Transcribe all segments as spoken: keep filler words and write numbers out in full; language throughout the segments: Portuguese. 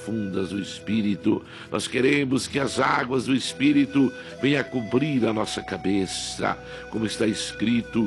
profundas do Espírito. Nós queremos que as águas do Espírito venham a cobrir a nossa cabeça, como está escrito: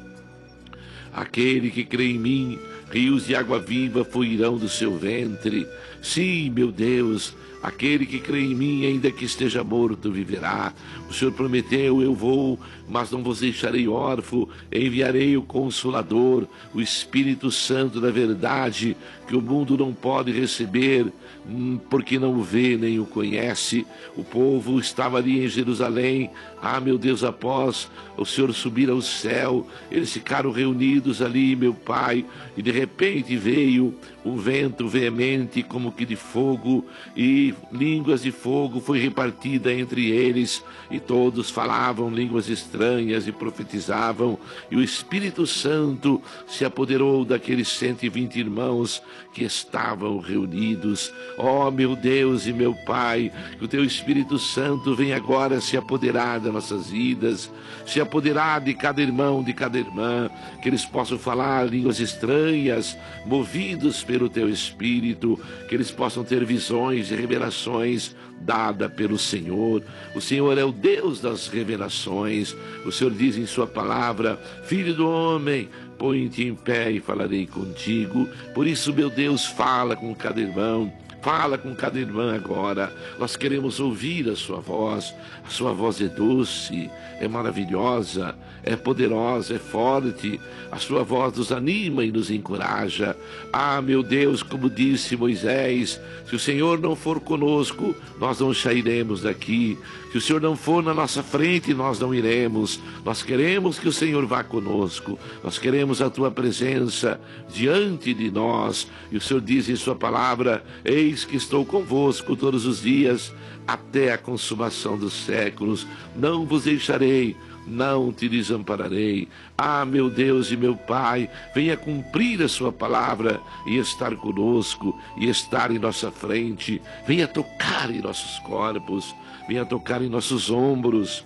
aquele que crê em mim, rios de água viva fluirão do seu ventre. Sim, meu Deus, aquele que crê em mim, ainda que esteja morto, viverá. O Senhor prometeu: eu vou, mas não vos deixarei órfão, enviarei o Consolador, o Espírito Santo da verdade, que o mundo não pode receber, porque não o vê nem o conhece. O povo estava ali em Jerusalém, ah, meu Deus, após o Senhor subir ao céu, eles ficaram reunidos ali, meu Pai, e de repente veio um vento veemente como que de fogo, e línguas de fogo foi repartida entre eles, e todos falavam línguas estranhas e profetizavam, e o Espírito Santo se apoderou daqueles cento e vinte irmãos que estavam reunidos. Ó, meu Deus e meu Pai, que o teu Espírito Santo venha agora se apoderar das nossas vidas, se apoderar de cada irmão, de cada irmã, que eles possam falar línguas estranhas, movidos pelo teu Espírito, que eles possam ter visões e revelações dada pelo Senhor. O Senhor é o Deus das revelações. O Senhor diz em sua palavra: filho do homem, põe-te em pé e falarei contigo. Por isso, meu Deus, fala com cada irmão, fala com cada irmã agora. Nós queremos ouvir a sua voz. A sua voz é doce, é maravilhosa, é poderosa, é forte. A sua voz nos anima e nos encoraja. Ah, meu Deus, como disse Moisés: se o Senhor não for conosco, nós não sairemos daqui. Se o Senhor não for na nossa frente, nós não iremos. Nós queremos que o Senhor vá conosco. Nós queremos a tua presença diante de nós. E o Senhor diz em sua palavra: eis que estou convosco todos os dias, até a consumação dos séculos. Não vos deixarei, não te desampararei. Ah, meu Deus e meu Pai, venha cumprir a sua palavra e estar conosco, e estar em nossa frente. Venha tocar em nossos corpos, venha tocar em nossos ombros,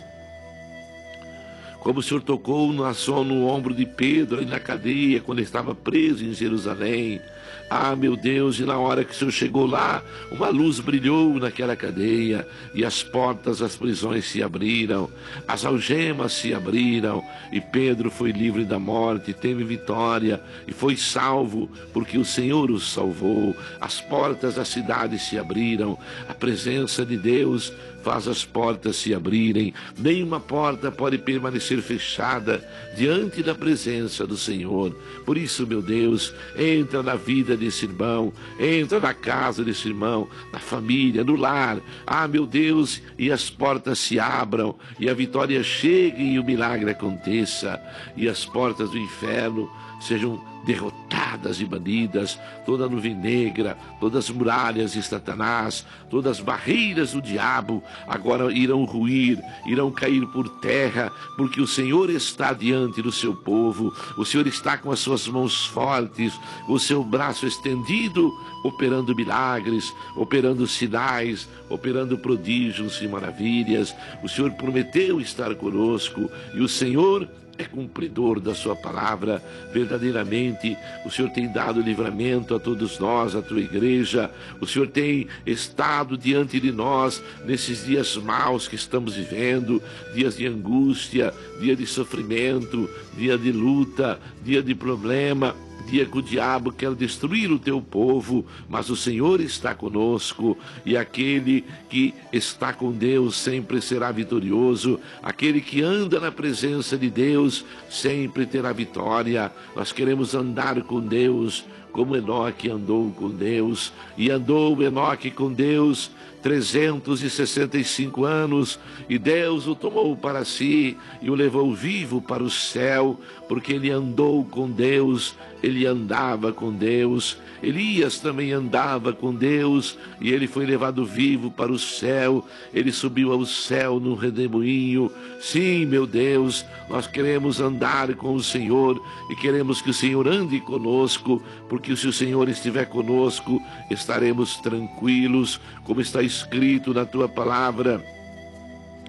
como o Senhor tocou no, só no ombro de Pedro, ali na cadeia, quando ele estava preso em Jerusalém. Ah, meu Deus, e na hora que o Senhor chegou lá, uma luz brilhou naquela cadeia, e as portas das prisões se abriram, as algemas se abriram, e Pedro foi livre da morte, teve vitória, e foi salvo, porque o Senhor o salvou. As portas da cidade se abriram, a presença de Deus faz as portas se abrirem. Nenhuma porta pode permanecer fechada diante da presença do Senhor. Por isso, meu Deus, entra na vida desse irmão, entra na casa desse irmão, na família, no lar. Ah, meu Deus, e as portas se abram, e a vitória chegue, e o milagre aconteça, e as portas do inferno sejam derrotadas e banidas, toda a nuvem negra, todas as muralhas de Satanás, todas as barreiras do diabo agora irão ruir, irão cair por terra, porque o Senhor está diante do seu povo. O Senhor está com as suas mãos fortes, o seu braço estendido, operando milagres, operando sinais, operando prodígios e maravilhas. O Senhor prometeu estar conosco, e o Senhor é cumpridor da sua palavra. Verdadeiramente o Senhor tem dado livramento a todos nós, a tua igreja. O Senhor tem estado diante de nós nesses dias maus que estamos vivendo, dias de angústia, dia de sofrimento, dia de luta, dia de problema, dia que o diabo quer destruir o teu povo, mas o Senhor está conosco, e aquele que está com Deus sempre será vitorioso. Aquele que anda na presença de Deus sempre terá vitória. Nós queremos andar com Deus como Enoque andou com Deus, e andou Enoque com Deus trezentos e sessenta e cinco anos, e Deus o tomou para si e o levou vivo para o céu, porque ele andou com Deus, ele andava com Deus. Elias também andava com Deus, e ele foi levado vivo para o céu. Ele subiu ao céu no redemoinho. Sim, meu Deus, nós queremos andar com o Senhor, e queremos que o Senhor ande conosco, porque se o Senhor estiver conosco, estaremos tranquilos, como está escrito na tua palavra.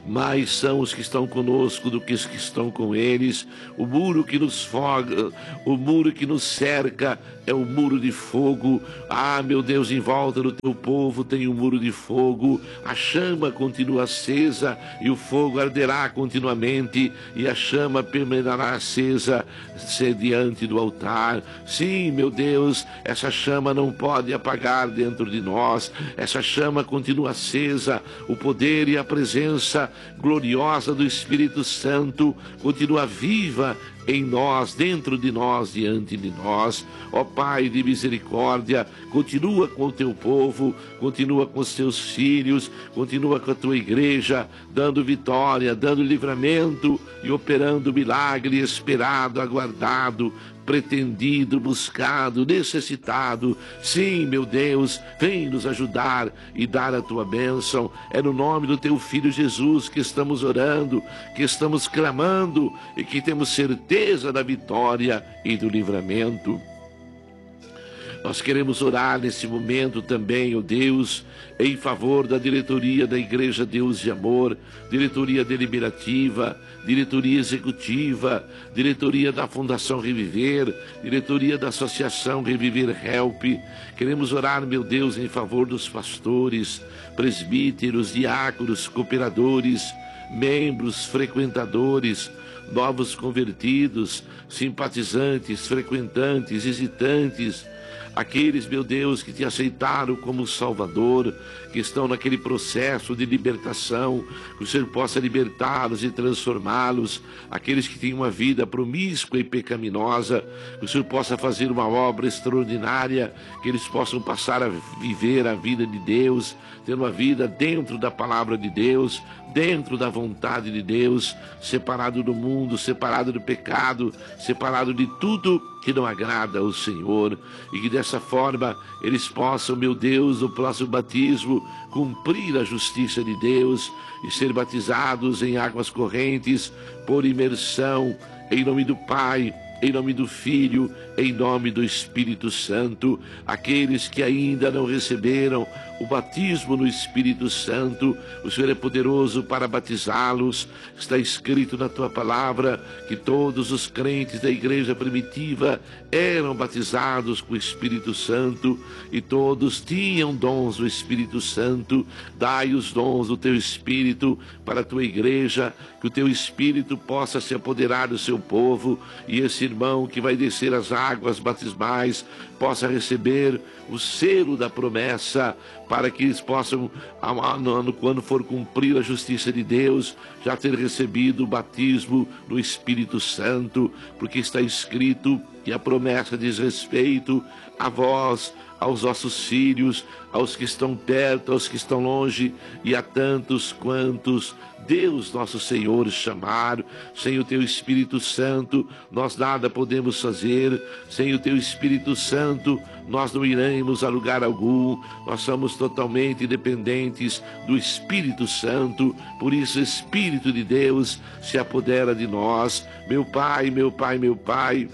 mais são os que estão conosco do que os que estão com eles. O muro que nos foga, o muro que nos cerca é o muro de fogo. Ah, meu Deus, em volta do teu povo tem um muro de fogo. A chama continua acesa e o fogo arderá continuamente, e a chama permanecerá acesa diante do altar. Sim, meu Deus, essa chama não pode apagar dentro de nós. Essa chama continua acesa. O poder e a presença gloriosa do Espírito Santo continua viva em nós, dentro de nós, diante de nós. Ó Pai de misericórdia, continua com o teu povo, continua com os teus filhos, continua com a tua igreja, dando vitória, dando livramento e operando milagre esperado, aguardado, pretendido, buscado, necessitado. Sim, meu Deus, vem nos ajudar e dar a tua bênção. É no nome do teu Filho Jesus que estamos orando, que estamos clamando e que temos certeza da vitória e do livramento. Nós queremos orar nesse momento também, ó Deus, em favor da diretoria da Igreja Deus de Amor, diretoria deliberativa, diretoria executiva, diretoria da Fundação Reviver, diretoria da Associação Reviver Help. Queremos orar, meu Deus, em favor dos pastores, presbíteros, diáconos, cooperadores, membros, frequentadores, novos convertidos, simpatizantes, frequentantes, visitantes, aqueles, meu Deus, que te aceitaram como Salvador, que estão naquele processo de libertação, que o Senhor possa libertá-los e transformá-los, aqueles que têm uma vida promíscua e pecaminosa, que o Senhor possa fazer uma obra extraordinária, que eles possam passar a viver a vida de Deus, ter uma vida dentro da palavra de Deus, dentro da vontade de Deus, separado do mundo, separado do pecado, separado de tudo que não agrada ao Senhor, e que dessa forma eles possam, meu Deus, no próximo batismo, cumprir a justiça de Deus e ser batizados em águas correntes por imersão, em nome do Pai, em nome do Filho, em nome do Espírito Santo. Aqueles que ainda não receberam o batismo no Espírito Santo, o Senhor é poderoso para batizá-los. Está escrito na tua palavra que todos os crentes da igreja primitiva eram batizados com o Espírito Santo e todos tinham dons do Espírito Santo. Dai os dons do teu Espírito para a tua igreja, que o teu Espírito possa se apoderar do seu povo, e esse irmão que vai descer as águas batismais possa receber o selo da promessa, para que eles possam, quando for cumprir a justiça de Deus, já ter recebido o batismo no Espírito Santo, porque está escrito que a promessa diz respeito a vós, aos vossos filhos, aos que estão perto, aos que estão longe, e a tantos quantos Deus nosso Senhor chamar. Sem o teu Espírito Santo nós nada podemos fazer. Sem o teu Espírito Santo nós não iremos a lugar algum. Nós somos totalmente dependentes do Espírito Santo. Por isso, Espírito de Deus, se apodera de nós. Meu Pai, meu Pai, meu Pai,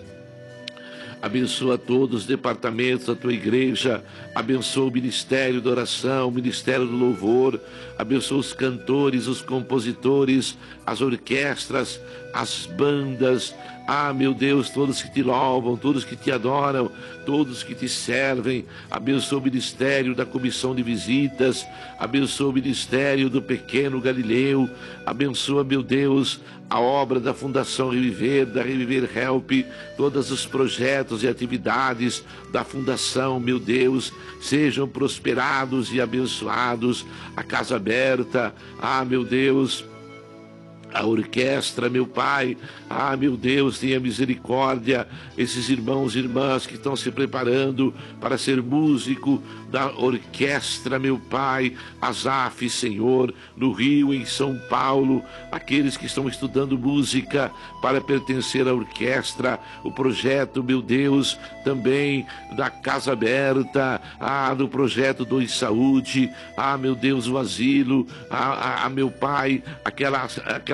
abençoa todos os departamentos da tua igreja, abençoa o ministério da oração, o ministério do louvor, abençoa os cantores, os compositores, as orquestras, as bandas. Ah, meu Deus, todos que te louvam, todos que te adoram, todos que te servem. Abençoa o ministério da comissão de visitas, abençoa o ministério do pequeno Galileu, abençoa, meu Deus, a obra da Fundação Reviver, da Reviver Help, todos os projetos e atividades da Fundação, meu Deus, sejam prosperados e abençoados. A Casa Aberta, ah, meu Deus, a orquestra, meu Pai, ah, meu Deus, tenha misericórdia, esses irmãos e irmãs que estão se preparando para ser músico da orquestra, meu Pai, Asaf, Senhor, no Rio, em São Paulo, aqueles que estão estudando música para pertencer à orquestra, o projeto, meu Deus, também da Casa Aberta, ah, do projeto Dois Saúde, ah, meu Deus, o asilo, ah, ah, meu Pai, aquela, aquela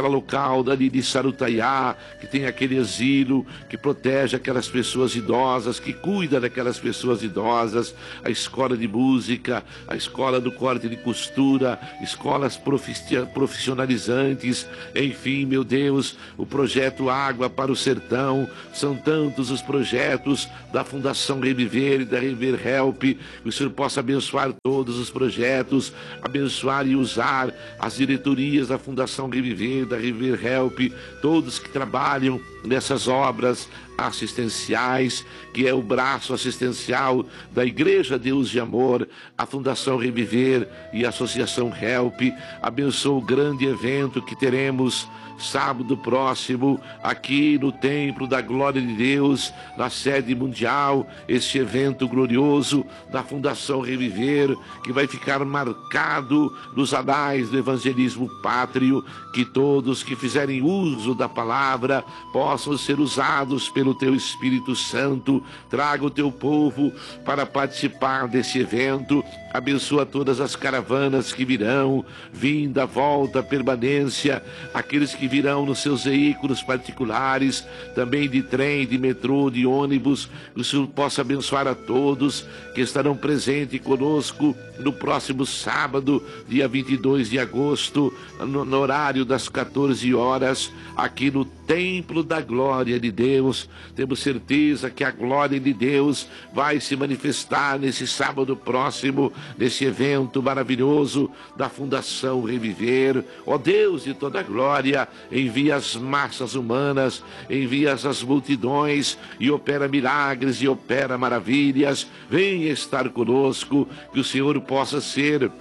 local dali de Sarutaiá, que tem aquele asilo, que protege aquelas pessoas idosas, que cuida daquelas pessoas idosas, a escola de música, a escola do corte de costura, escolas profissionalizantes, enfim, meu Deus, o projeto Água para o Sertão, são tantos os projetos da Fundação Reviver e da Reviver Help, que o Senhor possa abençoar todos os projetos, abençoar e usar as diretorias da Fundação Reviver, da Reviver Help, todos que trabalham nessas obras assistenciais, que é o braço assistencial da Igreja Deus de Amor, a Fundação Reviver e a Associação Help. Abençoa o grande evento que teremos sábado próximo, aqui no Templo da Glória de Deus, na sede mundial, este evento glorioso da Fundação Reviver, que vai ficar marcado nos anais do evangelismo pátrio, que todos que fizerem uso da palavra possam ser usados pelo teu Espírito Santo. Traga o teu povo para participar desse evento. Abençoa todas as caravanas que virão, vinda, volta, permanência, aqueles que virão nos seus veículos particulares, também de trem, de metrô, de ônibus. Que o Senhor possa abençoar a todos que estarão presentes conosco no próximo sábado, dia vinte e dois de agosto, no, no horário das quatorze horas, aqui no Templo da Glória de Deus. Temos certeza que a glória de Deus vai se manifestar nesse sábado próximo, nesse evento maravilhoso da Fundação Reviver. Ó Deus de toda glória, envia as massas humanas, envia as multidões e opera milagres e opera maravilhas. Venha estar conosco, que o Senhor possa ser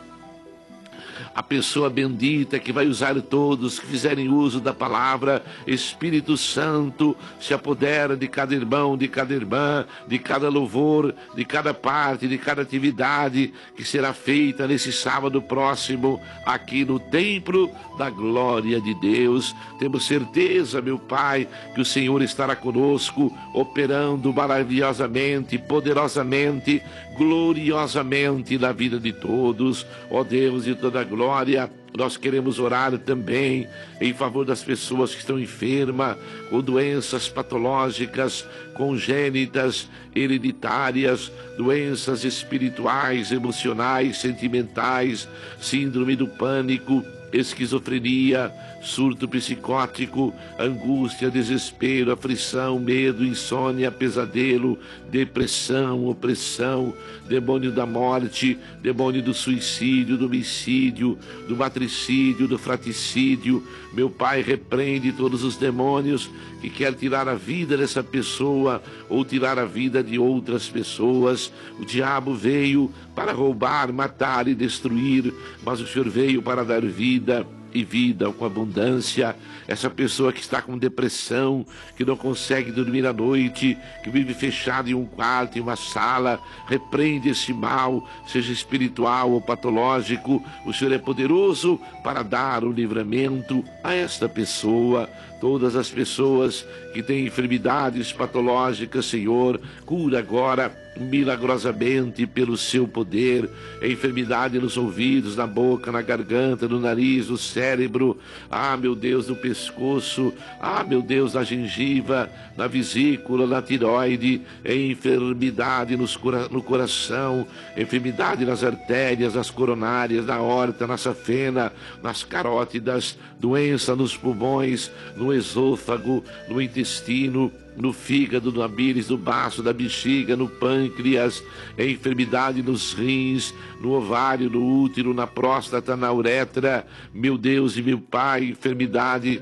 a pessoa bendita que vai usar todos que fizerem uso da palavra. Espírito Santo, se apodera de cada irmão, de cada irmã, de cada louvor, de cada parte, de cada atividade que será feita nesse sábado próximo, aqui no Templo da Glória de Deus. Temos certeza, meu Pai, que o Senhor estará conosco, operando maravilhosamente, poderosamente, gloriosamente na vida de todos. Ó Deus de toda glória, nós queremos orar também em favor das pessoas que estão enfermas, com doenças patológicas, congênitas, hereditárias, doenças espirituais, emocionais, sentimentais, síndrome do pânico, esquizofrenia, surto psicótico, angústia, desespero, aflição, medo, insônia, pesadelo, depressão, opressão, demônio da morte, demônio do suicídio, do homicídio, do matricídio, do fraticídio. Meu Pai, repreende todos os demônios que querem tirar a vida dessa pessoa ou tirar a vida de outras pessoas. O diabo veio para roubar, matar e destruir, mas o Senhor veio para dar vida e vida com abundância. Essa pessoa que está com depressão, que não consegue dormir à noite, que vive fechado em um quarto, em uma sala, repreende esse mal, seja espiritual ou patológico. O Senhor é poderoso para dar o livramento a esta pessoa. Todas as pessoas que têm enfermidades patológicas, Senhor, cura agora milagrosamente pelo seu poder. Enfermidade nos ouvidos, na boca, na garganta, no nariz, no cérebro, ah, meu Deus, no pescoço, ah, meu Deus, na gengiva, na vesícula, na tiroide, enfermidade nos cora no coração, enfermidade nas artérias, nas coronárias, na aorta, na safena, nas carótidas, doença nos pulmões, no esôfago, no intestino, no fígado, no abíris, no baço da bexiga, no pâncreas, enfermidade nos rins, no ovário, no útero, na próstata, na uretra. Meu Deus e meu Pai, enfermidade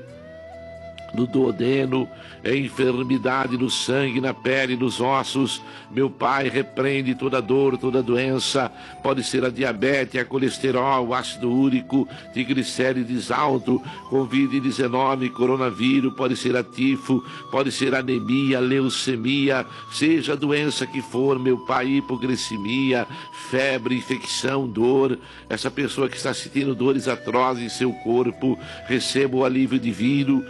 no duodeno, enfermidade no sangue, na pele, nos ossos. Meu Pai, repreende toda dor, toda doença. Pode ser a diabetes, a colesterol, o ácido úrico, triglicérides alto, covid dezenove, coronavírus, pode ser a tifo, pode ser anemia, leucemia, seja a doença que for, meu Pai, hipoglicemia, febre, infecção, dor. Essa pessoa que está sentindo dores atrozes em seu corpo, receba o alívio divino, que o Senhor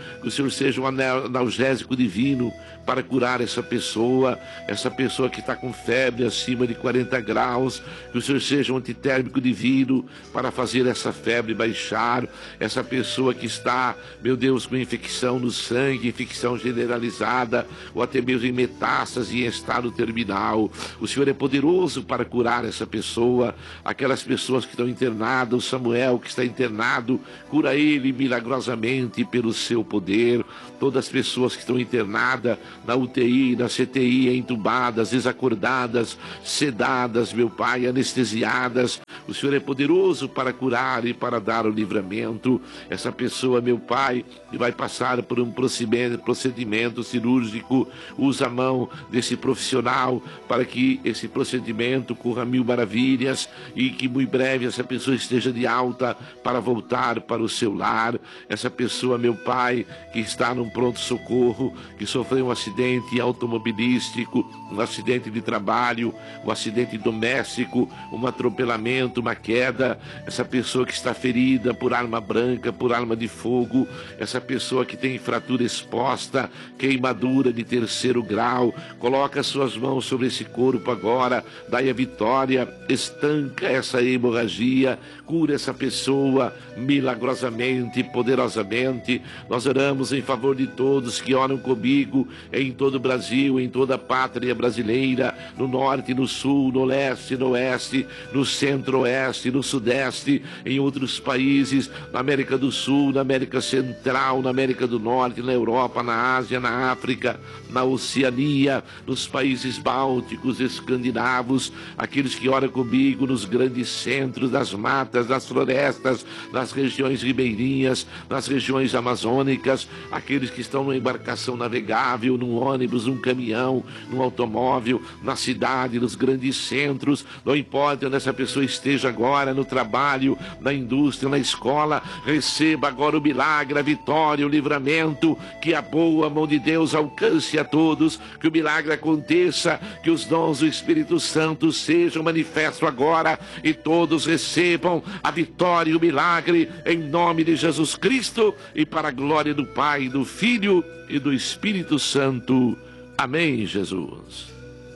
Senhor seja um analgésico divino para curar essa pessoa, essa pessoa que está com febre acima de quarenta graus, que o Senhor seja um antitérmico divino para fazer essa febre baixar, essa pessoa que está, meu Deus, com infecção no sangue, infecção generalizada, ou até mesmo em metástase, em estado terminal. O Senhor é poderoso para curar essa pessoa, aquelas pessoas que estão internadas, o Samuel que está internado, cura ele milagrosamente pelo seu poder. Todas as pessoas que estão internadas na U T I, na C T I, entubadas, desacordadas, sedadas, meu Pai, anestesiadas, o Senhor é poderoso para curar e para dar o livramento. Essa pessoa, meu Pai, que vai passar por um procedimento, procedimento cirúrgico, usa a mão desse profissional para que esse procedimento corra mil maravilhas e que muito breve essa pessoa esteja de alta para voltar para o seu lar. Essa pessoa, meu Pai, que está num pronto-socorro, que sofreu um acidente automobilístico, um acidente de trabalho, um acidente doméstico, um atropelamento, uma queda, essa pessoa que está ferida por arma branca, por arma de fogo, essa pessoa que tem fratura exposta, queimadura de terceiro grau, coloca suas mãos sobre esse corpo agora, dai a vitória, estanca essa hemorragia, cura essa pessoa milagrosamente, poderosamente. Nós oramos em favor de todos que oram comigo em todo o Brasil, em toda a pátria brasileira, no norte, no sul, no leste, no oeste, no centro-oeste, no sudeste, em outros países, na América do Sul, na América Central, na América do Norte, na Europa, na Ásia, na África, na Oceania, nos países bálticos, escandinavos, aqueles que oram comigo nos grandes centros das matas, das florestas, nas regiões ribeirinhas, nas regiões amazônicas, aqueles que estão numa embarcação navegável, num ônibus, num caminhão, num automóvel, na cidade, nos grandes centros, não importa onde essa pessoa esteja agora, no trabalho, na indústria, na escola, receba agora o milagre, a vitória, o livramento, que a boa mão de Deus alcance a todos, que o milagre aconteça, que os dons do Espírito Santo sejam manifestos agora e todos recebam a vitória e o milagre em nome de Jesus Cristo e para a glória do Pai, do Filho e do Espírito Santo. Amém, Jesus.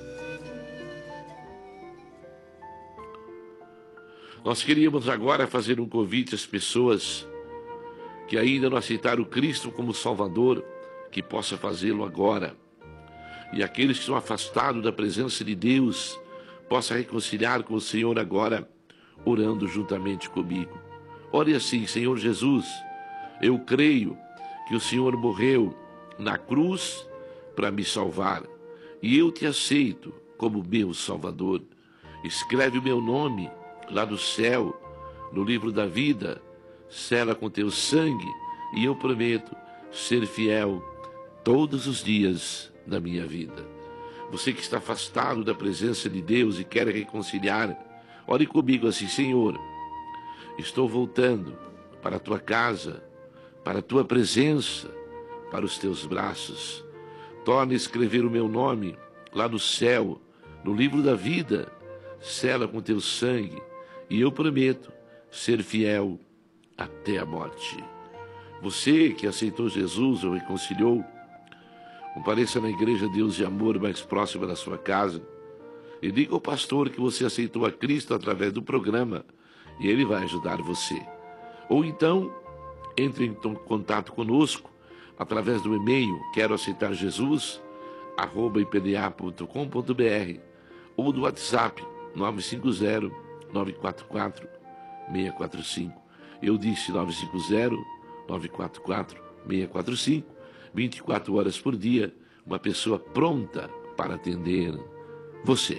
Nós queríamos agora fazer um convite às pessoas que ainda não aceitaram Cristo como Salvador, que possa fazê-lo agora. E aqueles que estão afastados da presença de Deus, possa reconciliar com o Senhor agora, orando juntamente comigo. Ore assim: Senhor Jesus, eu creio que o Senhor morreu na cruz para me salvar, e eu te aceito como meu Salvador. Escreve o meu nome lá no céu, no livro da vida, sela com teu sangue, e eu prometo ser fiel todos os dias da minha vida. Você que está afastado da presença de Deus e quer reconciliar, ore comigo assim: Senhor, estou voltando para a tua casa, para a tua presença, para os teus braços. Torna a escrever o meu nome lá no céu, no livro da vida, sela com teu sangue, e eu prometo ser fiel até a morte. Você que aceitou Jesus ou reconciliou, compareça na Igreja Deus de Amor mais próxima da sua casa e diga ao pastor que você aceitou a Cristo através do programa e ele vai ajudar você. Ou então, entre em contato conosco através do e-mail quero aceitar Jesus arroba i p d a ponto com ponto b r ou do WhatsApp nove cinco zero, nove quatro quatro, seis quatro cinco. Eu disse nove cinco zero, nove quatro quatro, seis quatro cinco. vinte e quatro horas por dia, uma pessoa pronta para atender você.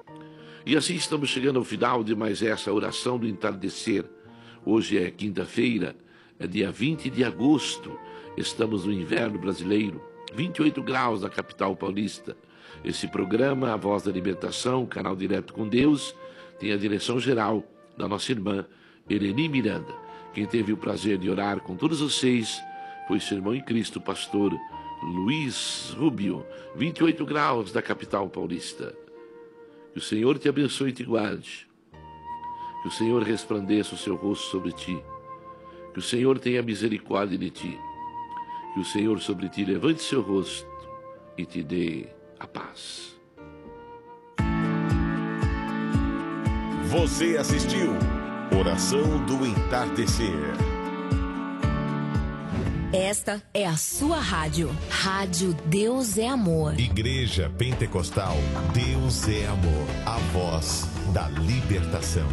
E assim estamos chegando ao final de mais essa oração do entardecer. Hoje é quinta-feira, é dia vinte de agosto, estamos no inverno brasileiro, vinte e oito graus na capital paulista. Esse programa, A Voz da Libertação, canal Direto com Deus, tem a direção geral da nossa irmã Eleni Miranda. Quem teve o prazer de orar com todos vocês foi seu irmão em Cristo, pastor Luiz Rubio, vinte e oito graus da capital paulista. Que o Senhor te abençoe e te guarde. Que o Senhor resplandeça o seu rosto sobre ti. Que o Senhor tenha misericórdia de ti. que o Senhor sobre ti levante seu rosto e te dê a paz. Você assistiu Oração do Entardecer. Esta é a sua rádio. Rádio Deus é Amor. Igreja Pentecostal Deus é Amor. A voz da libertação.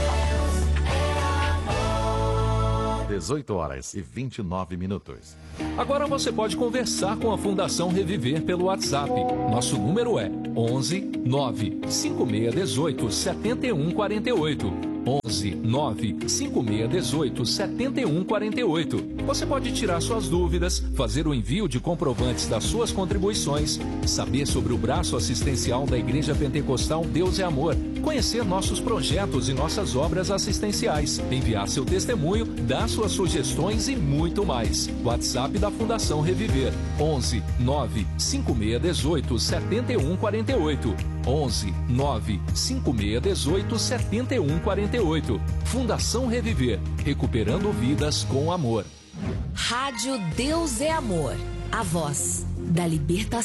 dezoito horas e vinte e nove minutos. Agora você pode conversar com a Fundação Reviver pelo WhatsApp. Nosso número é onze nove cinco seis um oito sete um quatro oito. onze nove cinco seis um oito sete um quatro oito. Você pode tirar suas dúvidas, fazer o envio de comprovantes das suas contribuições, saber sobre o braço assistencial da Igreja Pentecostal Deus é Amor, conhecer nossos projetos e nossas obras assistenciais, enviar seu testemunho, dar suas sugestões e muito mais. WhatsApp da Fundação Reviver, onze nove cinco seis um oito sete um quatro oito. onze nove cinco seis um oito sete um quatro oito. Fundação Reviver, recuperando vidas com amor. Rádio Deus é Amor, a voz da libertação.